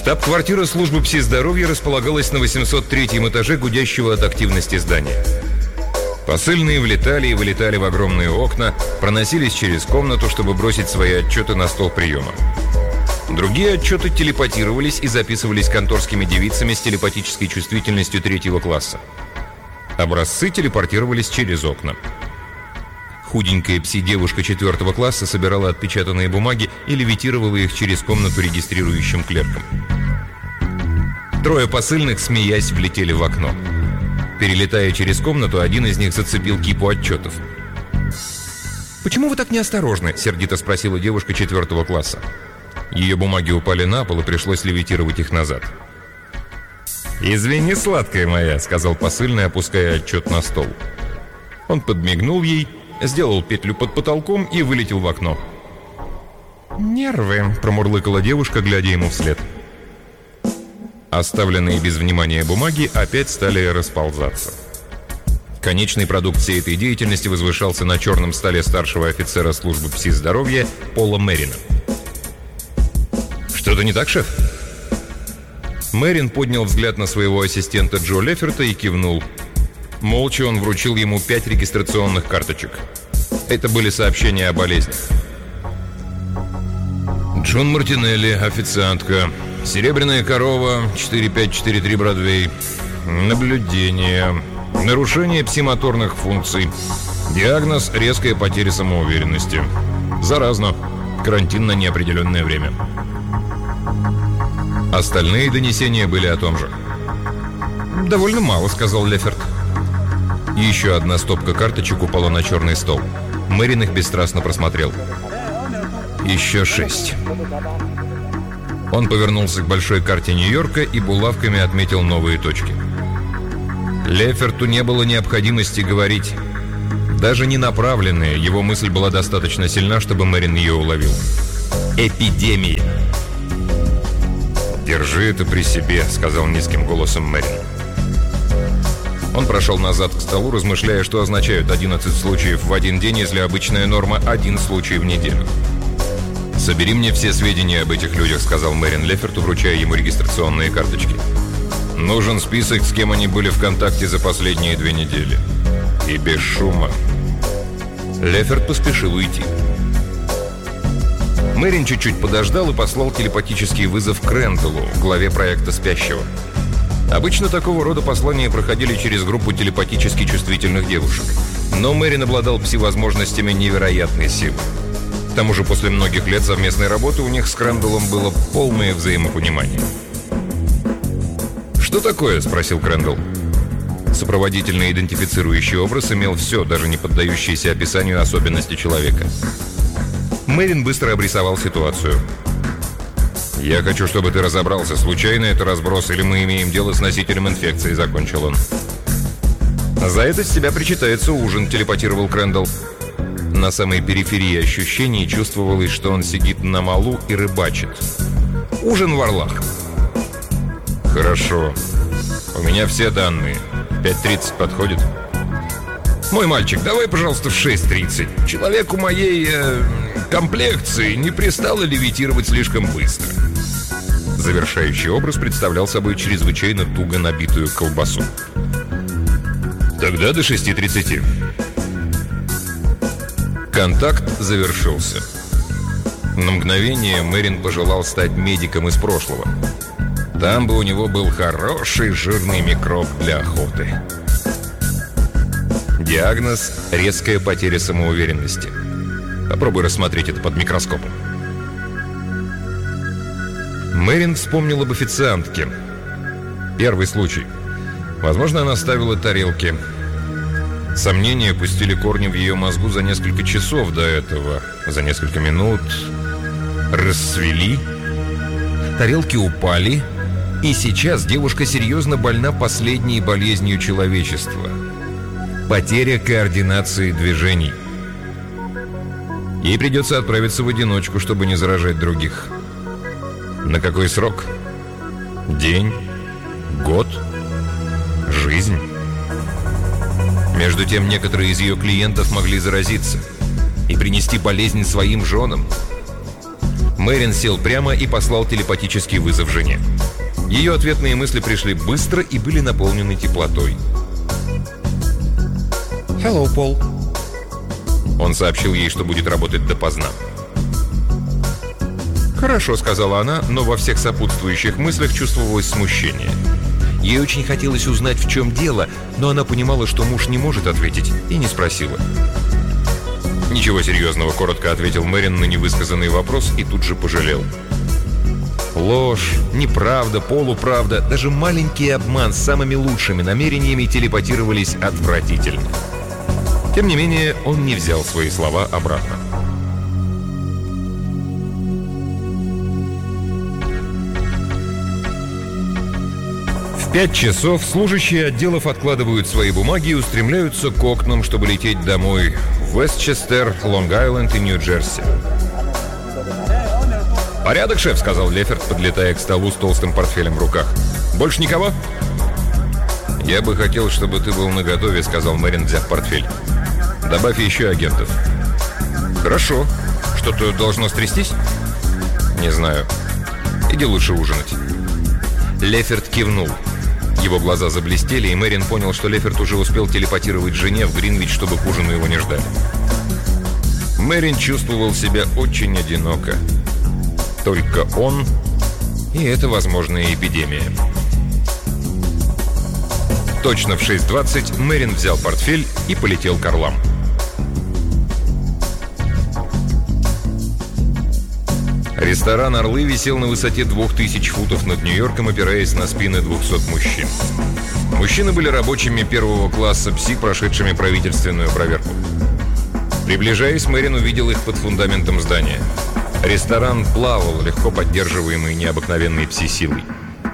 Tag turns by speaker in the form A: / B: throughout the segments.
A: Штаб-квартира службы пси-здоровья располагалась на 803-м этаже гудящего от активности здания. Посыльные влетали и вылетали в огромные окна, проносились через комнату, чтобы бросить свои отчеты на стол приема. Другие отчеты телепатировались и записывались конторскими девицами с телепатической чувствительностью 3-го класса. Образцы телепортировались через окна. Худенькая пси-девушка 4-го класса собирала отпечатанные бумаги и левитировала их через комнату регистрирующим клеркам. Трое посыльных, смеясь, влетели в окно. Перелетая через комнату, один из них зацепил кипу отчетов. «Почему вы так неосторожны?» — сердито спросила девушка 4-го класса. Ее бумаги упали на пол, и пришлось левитировать их назад. «Извини, сладкая моя», — сказал посыльный, опуская отчет на стол. Он подмигнул ей, сделал петлю под потолком и вылетел в окно. «Нервы», — промурлыкала девушка, глядя ему вслед. Оставленные без внимания бумаги опять стали расползаться. Конечный продукт всей этой деятельности возвышался на черном столе старшего офицера службы пси-здоровья Пола Мэрина. «Что-то не так, шеф?» Мэрин поднял взгляд на своего ассистента Джо Леферта и кивнул. Молча он вручил ему 5 регистрационных карточек. Это были сообщения о болезнях. Джон Мартинелли, официантка. Серебряная корова, 4543 Бродвей. Наблюдение. Нарушение псимоторных функций. Диагноз – резкая потеря самоуверенности. Заразно. Карантин на неопределенное время. Остальные донесения были о том же. «Довольно мало», — сказал Леферт. Еще одна стопка карточек упала на черный стол. Мэрин их бесстрастно просмотрел. «Еще 6». Он повернулся к большой карте Нью-Йорка и булавками отметил новые точки. Леферту не было необходимости говорить. Даже не направленная, его мысль была достаточно сильна, чтобы Мэрин ее уловил. «Эпидемия». «Держи это при себе», — сказал низким голосом Мэрин. Он прошел назад к столу, размышляя, что означают 11 случаев в один день, если обычная норма — 1 случай в неделю. «Собери мне все сведения об этих людях», — сказал Мэрин Леферту, вручая ему регистрационные карточки. «Нужен список, с кем они были в контакте за последние 2 недели. И без шума». Леферт поспешил уйти. Мэрин чуть-чуть подождал и послал телепатический вызов Крэндаллу, главе проекта «Спящего». Обычно такого рода послания проходили через группу телепатически чувствительных девушек. Но Мэрин обладал пси-возможностями невероятной силы. К тому же после многих лет совместной работы у них с Крэндаллом было полное взаимопонимание. «Что такое?» – спросил Крэндалл. Сопроводительный идентифицирующий образ имел все, даже не поддающиеся описанию особенности человека. Мэрин быстро обрисовал ситуацию. «Я хочу, чтобы ты разобрался, случайно это разброс или мы имеем дело с носителем инфекции», — закончил он. «За это с тебя причитается ужин», — телепатировал Крэндалл. На самой периферии ощущений чувствовалось, что он сидит на малу и рыбачит. «Ужин в Орлах». «Хорошо. У меня все данные. 5:30 подходит?» «Мой мальчик, давай, пожалуйста, в 6:30. Человеку моей комплекции не пристало левитировать слишком быстро». Завершающий образ представлял собой чрезвычайно туго набитую колбасу. «Тогда до 6:30». Контакт завершился. На мгновение Мэрин пожелал стать медиком из прошлого. Там бы у него был хороший жирный микроб для охоты. Диагноз – резкая потеря самоуверенности. Попробуй рассмотреть это под микроскопом. Мэрин вспомнил об официантке. Первый случай. Возможно, она ставила тарелки. Сомнения пустили корни в ее мозгу за несколько часов до этого. За несколько минут расцвели. Тарелки упали. И сейчас девушка серьезно больна последней болезнью человечества. Потеря координации движений. Ей придется отправиться в одиночку, чтобы не заражать других. На какой срок? День? Год? Жизнь? Между тем, некоторые из ее клиентов могли заразиться и принести болезнь своим женам. Мэрин сел прямо и послал телепатический вызов жене. Ее ответные мысли пришли быстро и были наполнены теплотой.
B: «Hello, Пол».
A: Он сообщил ей, что будет работать допоздна. «Хорошо», — сказала она, но во всех сопутствующих мыслях чувствовалось смущение. Ей очень хотелось узнать, в чем дело, но она понимала, что муж не может ответить, и не спросила. «Ничего серьезного», — коротко ответил Мэрин на невысказанный вопрос и тут же пожалел. Ложь, неправда, полуправда, даже маленький обман с самыми лучшими намерениями телепатировались отвратительно. Тем не менее, он не взял свои слова обратно. В 5 часов служащие отделов откладывают свои бумаги и устремляются к окнам, чтобы лететь домой в Вестчестер, Лонг-Айленд и Нью-Джерси. «Порядок, шеф», — сказал Леферт, подлетая к столу с толстым портфелем в руках. «Больше никого?» «Я бы хотел, чтобы ты был наготове», — сказал Мэрин, взяв портфель. «Добавь еще агентов». «Хорошо. Что-то должно стрястись?» «Не знаю. Иди лучше ужинать». Леферт кивнул. Его глаза заблестели, и Мэрин понял, что Леферт уже успел телепатировать жене в Гринвич, чтобы к ужину его не ждали. Мэрин чувствовал себя очень одиноко. Только он, и это возможная эпидемия. Точно в 6:20 Мэрин взял портфель и полетел к Орлам. Ресторан «Орлы» висел на высоте 2000 футов над Нью-Йорком, опираясь на спины 200 мужчин. Мужчины были рабочими первого класса ПСИ, прошедшими правительственную проверку. Приближаясь, Мэрин увидел их под фундаментом здания. Ресторан плавал, легко поддерживаемый необыкновенной ПСИ-силой.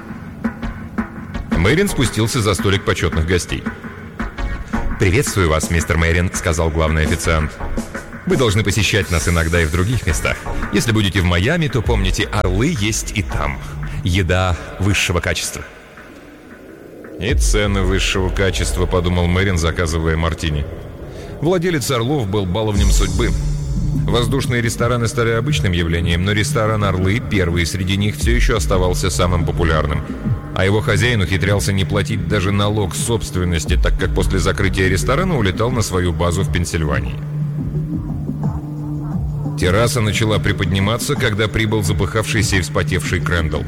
A: Мэрин спустился за столик почетных гостей. «Приветствую вас, мистер Мэрин», — сказал главный официант. «Вы должны посещать нас иногда и в других местах. Если будете в Майами, то помните, «Орлы» есть и там. Еда высшего качества». «И цены высшего качества», — подумал Мэрин, заказывая мартини. Владелец «Орлов» был баловнем судьбы. Воздушные рестораны стали обычным явлением, но ресторан «Орлы», первый среди них, все еще оставался самым популярным. А его хозяин ухитрялся не платить даже налог собственности, так как после закрытия ресторана улетал на свою базу в Пенсильвании. Терраса начала приподниматься, когда прибыл запыхавшийся и вспотевший Крэндалл.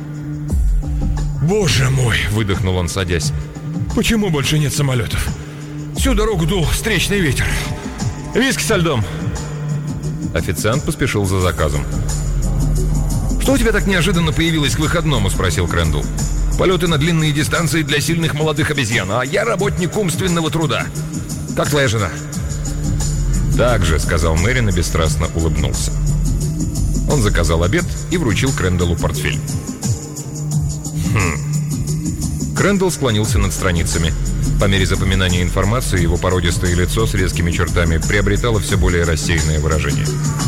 B: «Боже мой!»
A: — выдохнул он, садясь.
B: «Почему больше нет самолетов? Всю дорогу дул встречный ветер. Виски со льдом!»
A: Официант поспешил за заказом. «Что у тебя так неожиданно появилось к выходному?» — спросил Крэндалл. «Полеты на длинные дистанции для сильных молодых обезьян, а я работник умственного труда. Как твоя жена?» «Так же», — сказал Мэрин и бесстрастно улыбнулся. Он заказал обед и вручил Крэндаллу портфель. Крэндалл склонился над страницами. По мере запоминания информации его породистое лицо с резкими чертами приобретало все более рассеянное выражение.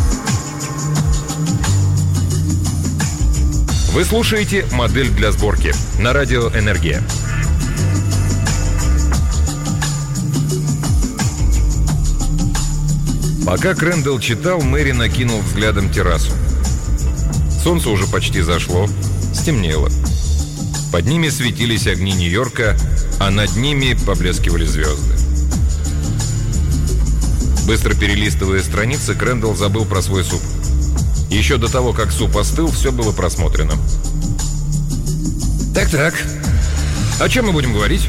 A: Вы слушаете «Модель для сборки» на радио «Энергия». Пока Крэндалл читал, Мэри накинул взглядом террасу. Солнце уже почти зашло, стемнело. Под ними светились огни Нью-Йорка, а над ними поблескивали звезды. Быстро перелистывая страницы, Крэндалл забыл про свой суп. Еще до того, как суп остыл, все было просмотрено. Так. О чем мы будем говорить?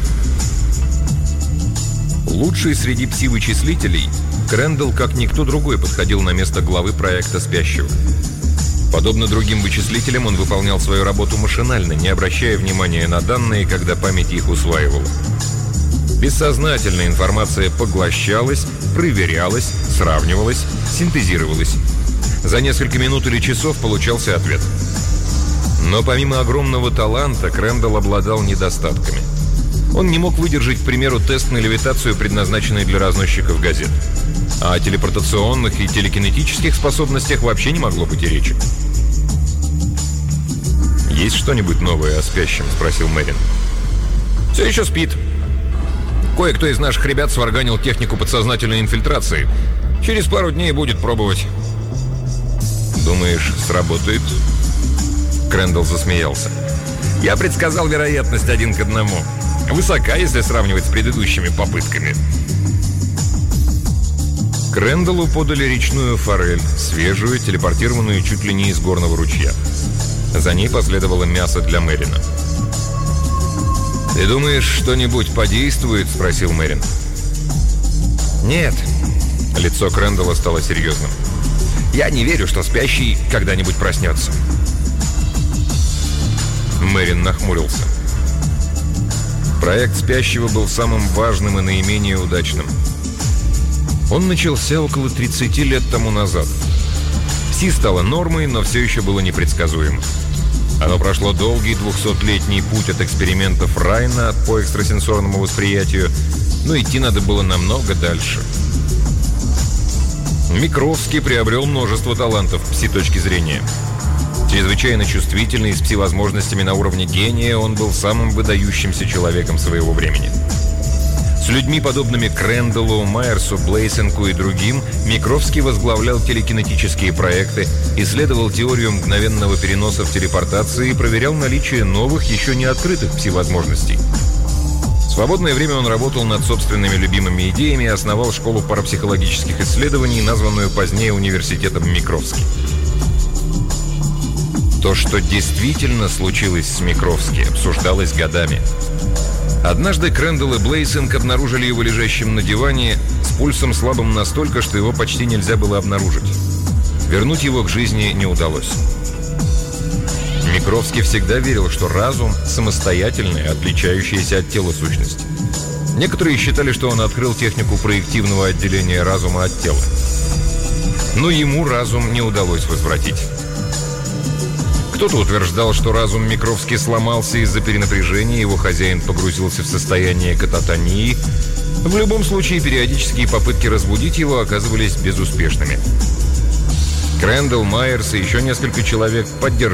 A: Лучший среди пси-вычислителей, Крэндалл, как никто другой, подходил на место главы проекта «Спящего». Подобно другим вычислителям, он выполнял свою работу машинально, не обращая внимания на данные, когда память их усваивала. Бессознательная информация поглощалась, проверялась, сравнивалась, синтезировалась. За несколько минут или часов получался ответ. Но помимо огромного таланта, Крэндалл обладал недостатками. Он не мог выдержать, к примеру, тест на левитацию, предназначенный для разносчиков газет. А о телепортационных и телекинетических способностях вообще не могло быть и речи. «Есть что-нибудь новое о спящем?» — спросил Мэрин. «Все еще спит. Кое-кто из наших ребят сварганил технику подсознательной инфильтрации. Через пару дней будет пробовать». «Думаешь, сработает?» Крэндалл засмеялся. «Я предсказал вероятность 1:1. Высока, если сравнивать с предыдущими попытками». Крэндаллу подали речную форель, свежую, телепортированную чуть ли не из горного ручья. За ней последовало мясо для Мэрина. «Ты думаешь, что-нибудь подействует?» — спросил Мэрин. «Нет». Лицо Крэндалла стало серьезным. «Я не верю, что спящий когда-нибудь проснется». Мэрин нахмурился. Проект спящего был самым важным и наименее удачным. Он начался около 30 лет тому назад. Пси стало нормой, но все еще было непредсказуемо. Оно прошло долгий 200-летний путь от экспериментов Райна по экстрасенсорному восприятию, но идти надо было намного дальше. Микровский приобрел множество талантов с пси-точки зрения. Чрезвычайно чувствительный, с пси-возможностями на уровне гения, он был самым выдающимся человеком своего времени. С людьми, подобными Крэндаллу, Майерсу, Блейсенку и другим, Микровский возглавлял телекинетические проекты, исследовал теорию мгновенного переноса в телепортации и проверял наличие новых, еще не открытых пси-возможностей. В свободное время он работал над собственными любимыми идеями и основал школу парапсихологических исследований, названную позднее университетом Микровский. То, что действительно случилось с Микровски, обсуждалось годами. Однажды Крэндалл и Блейсинг обнаружили его лежащим на диване с пульсом слабым настолько, что его почти нельзя было обнаружить. Вернуть его к жизни не удалось. Микровский всегда верил, что разум – самостоятельная, отличающаяся от тела сущность. Некоторые считали, что он открыл технику проективного отделения разума от тела. Но ему разум не удалось возвратить. Кто-то утверждал, что разум Микровски сломался из-за перенапряжения, его хозяин погрузился в состояние кататонии. В любом случае, периодические попытки разбудить его оказывались безуспешными. Крэндалл, Майерс и еще несколько человек поддерживали